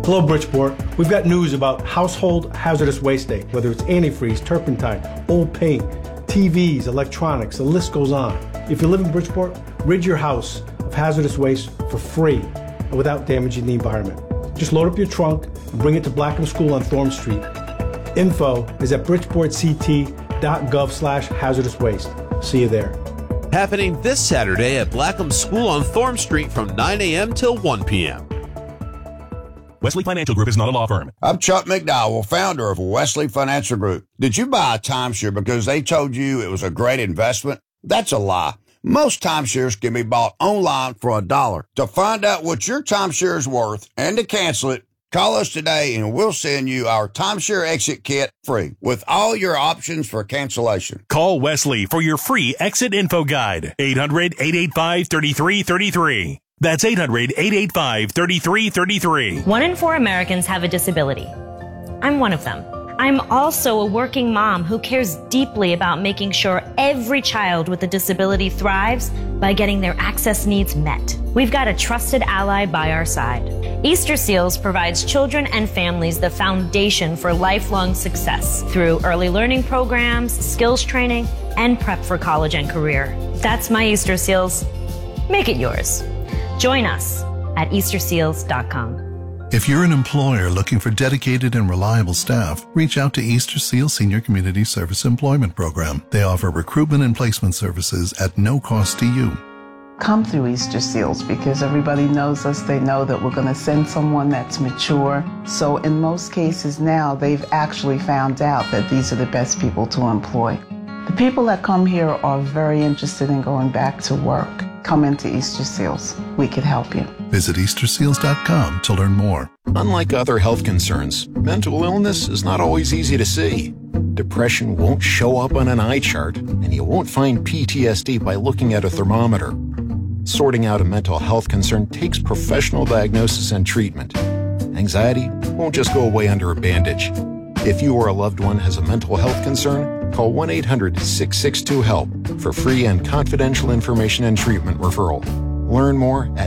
Hello, Bridgeport. We've got news about Household Hazardous Waste Day, whether it's antifreeze, turpentine, old paint, TVs, electronics, the list goes on. If you live in Bridgeport, rid your house of hazardous waste for free and without damaging the environment. Just load up your trunk and bring it to Blackham School on Thorne Street. Info is at bridgeportct.gov/hazardous waste. See you there. Happening this Saturday at Blackham School on Thorne Street from 9 a.m. till 1 p.m. Wesley Financial Group is not a law firm. I'm Chuck McDowell, founder of Wesley Financial Group. Did you buy a timeshare because they told you it was a great investment? That's a lie. Most timeshares can be bought online for $1. To find out what your timeshare is worth and to cancel it, call us today and we'll send you our timeshare exit kit free with all your options for cancellation. Call Wesley for your free exit info guide. 800-885-3333. That's 800-885-3333. 1 in 4 Americans have a disability. I'm one of them. I'm also a working mom who cares deeply about making sure every child with a disability thrives by getting their access needs met. We've got a trusted ally by our side. Easter Seals provides children and families the foundation for lifelong success through early learning programs, skills training, and prep for college and career. That's my Easter Seals. Make it yours. Join us at easterseals.com. If you're an employer looking for dedicated and reliable staff, reach out to Easter Seal Senior Community Service Employment Program. They offer recruitment and placement services at no cost to you. Come through Easter Seals because everybody knows us. They know that we're going to send someone that's mature. So in most cases now, they've actually found out that these are the best people to employ. The people that come here are very interested in going back to work. Come into Easter Seals. We can help you. Visit easterseals.com to learn more. Unlike other health concerns, mental illness is not always easy to see. Depression won't show up on an eye chart, and you won't find PTSD by looking at a thermometer. Sorting out a mental health concern takes professional diagnosis and treatment. Anxiety won't just go away under a bandage. If you or a loved one has a mental health concern, call 1-800-662-HELP for free and confidential information and treatment referral. Learn more at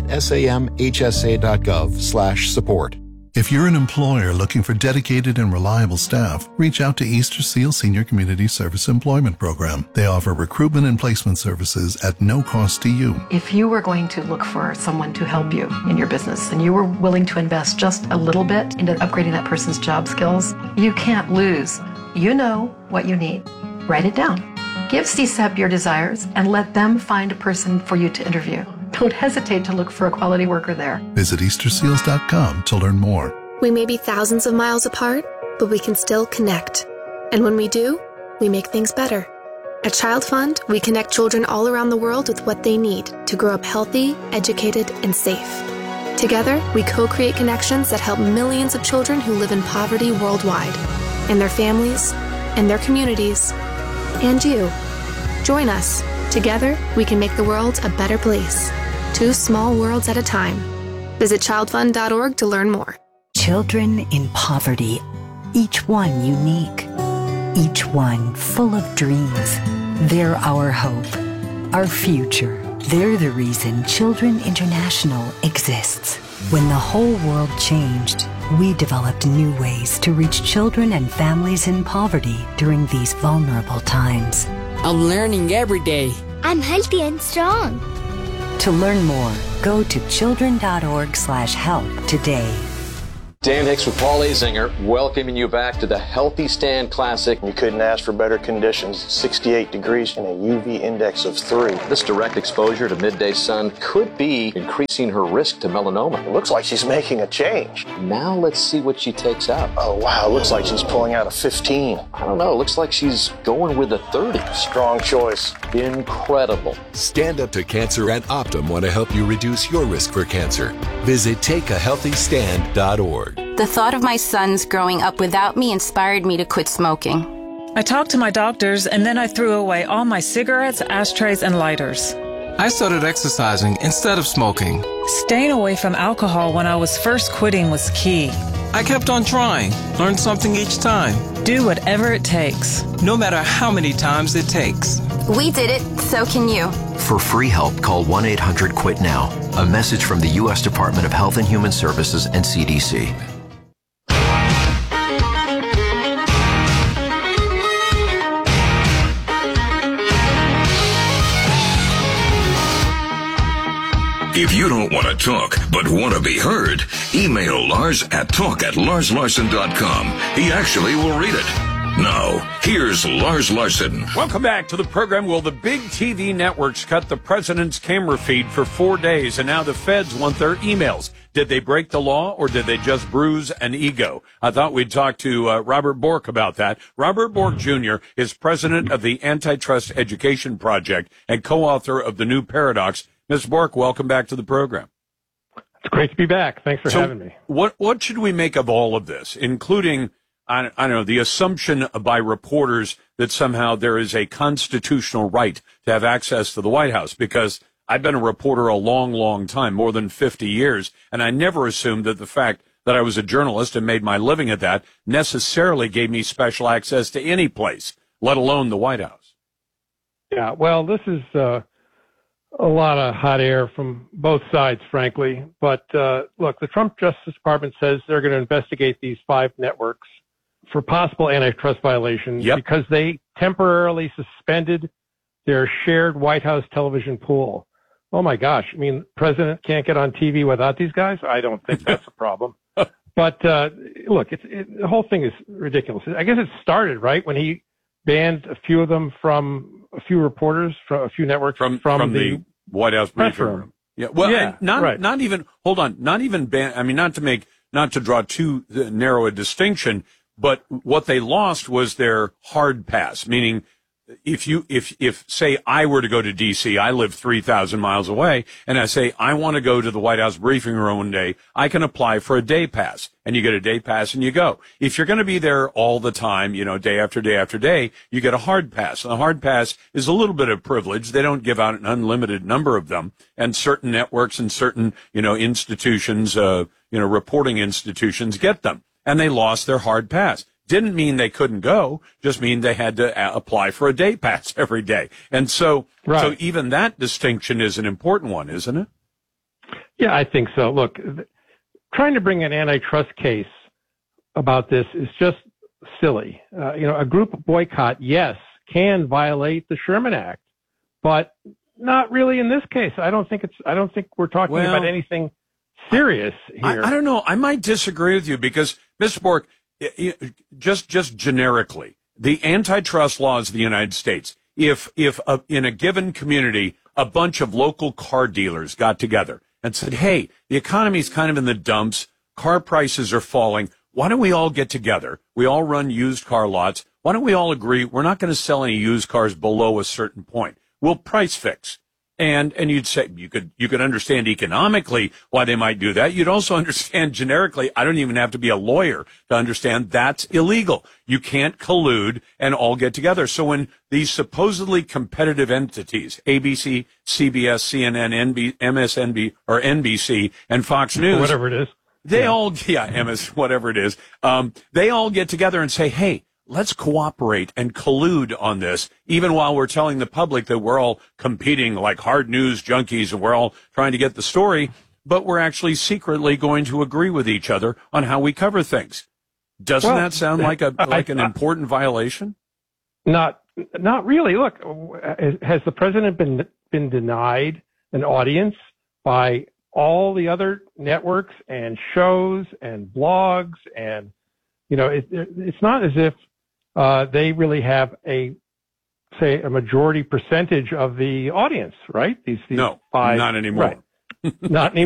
samhsa.gov/support. If you're an employer looking for dedicated and reliable staff, reach out to Easter Seal Senior Community Service Employment Program. They offer recruitment and placement services at no cost to you. If you were going to look for someone to help you in your business and you were willing to invest just a little bit into upgrading that person's job skills, you can't lose. You know what you need. Write it down. Give CSEP your desires and let them find a person for you to interview. Don't hesitate to look for a quality worker there. Visit easterseals.com to learn more. We may be thousands of miles apart, but we can still connect. And when we do, we make things better. At Child Fund, we connect children all around the world with what they need to grow up healthy, educated, and safe. Together, we co-create connections that help millions of children who live in poverty worldwide, and their families, and their communities, and you. Join us. Together, we can make the world a better place. 2 small worlds at a time. Visit childfund.org to learn more. Children in poverty, each one unique, each one full of dreams. They're our hope, our future. They're the reason Children International exists. When the whole world changed, we developed new ways to reach children and families in poverty during these vulnerable times. I'm learning every day. I'm healthy and strong. To learn more, go to children.org/help today. Dan Hicks with Paul Azinger, welcoming you back to the Healthy Stand Classic. You couldn't ask for better conditions. 68 degrees and a UV index of 3. This direct exposure to midday sun could be increasing her risk to melanoma. It looks like she's making a change. Now let's see what she takes out. Oh, wow. It looks like she's pulling out a 15. I don't know. It looks like she's going with a 30. Strong choice. Incredible. Stand Up to Cancer and Optum want to help you reduce your risk for cancer. Visit takeahealthystand.org. The thought of my sons growing up without me inspired me to quit smoking. I talked to my doctors, and then I threw away all my cigarettes, ashtrays, and lighters. I started exercising instead of smoking. Staying away from alcohol when I was first quitting was key. I kept on trying, learned something each time. Do whatever it takes. No matter how many times it takes. We did it, so can you. For free help, call 1-800-QUIT-NOW. A message from the U.S. Department of Health and Human Services and CDC. If you don't want to talk, but want to be heard, email Lars at talk@LarsLarson.com. He actually will read it. Now, here's Lars Larson. Welcome back to the program. Will the big TV networks cut the president's camera feed for 4 days, and now the feds want their emails? Did they break the law, or did they just bruise an ego? I thought we'd talk to Robert Bork about that. Robert Bork Jr. is president of the Antitrust Education Project and co-author of The New Paradox. Mr. Bork, welcome back to the program. It's great to be back. Thanks for having me. What should we make of all of this, including, I don't know, the assumption by reporters that somehow there is a constitutional right to have access to the White House? Because I've been a reporter a long, long time, more than 50 years, and I never assumed that the fact that I was a journalist and made my living at that necessarily gave me special access to any place, let alone the White House. Yeah, well, this is a lot of hot air from both sides, frankly. But look, the Trump Justice Department says they're going to investigate these 5 networks for possible antitrust violations because they temporarily suspended their shared White House television pool. Oh, my gosh. I mean, the president can't get on TV without these guys? I don't think that's a problem. But look, the whole thing is ridiculous. I guess it started, right, when he banned a few of them from a few reporters from a few networks from the White House briefing room. Yeah. Well, yeah, not even ban. I mean, not to draw too narrow a distinction, but what they lost was their hard pass, meaning if say I were to go to D.C., I live 3,000 miles away, and I say I want to go to the White House briefing room one day, I can apply for a day pass, and you get a day pass and you go. If you're going to be there all the time, day after day after day, you get a hard pass. And the hard pass is a little bit of privilege. They don't give out an unlimited number of them, and certain networks and certain, institutions, reporting institutions get them, and they lost their hard pass. Didn't mean they couldn't go, just mean they had to apply for a day pass every day. And so even that distinction is an important one, isn't it? Yeah, I think so. Look, trying to bring an antitrust case about this is just silly. A group boycott, yes, can violate the Sherman Act, but not really in this case. I don't think we're talking about anything serious here. I don't know. I might disagree with you because, Mr. Bork, just generically, the antitrust laws of the United States, if in a given community, a bunch of local car dealers got together and said, hey, the economy's kind of in the dumps, car prices are falling, why don't we all get together? We all run used car lots. Why don't we all agree we're not going to sell any used cars below a certain point? We'll price fix. And you'd say you could understand economically why they might do that. You'd also understand generically. I don't even have to be a lawyer to understand that's illegal. You can't collude and all get together. So when these supposedly competitive entities, ABC, CBS, CNN, MSNBC, or NBC, and Fox News, whatever it is, they all get together and say, hey, let's cooperate and collude on this, even while we're telling the public that we're all competing like hard news junkies and we're all trying to get the story, but we're actually secretly going to agree with each other on how we cover things. Doesn't that sound like an important violation? Not really. Look, has the president been denied an audience by all the other networks and shows and blogs? And it's not as if they really have a majority percentage of the audience, right? These no, 5, not anymore. Right. Not anymore.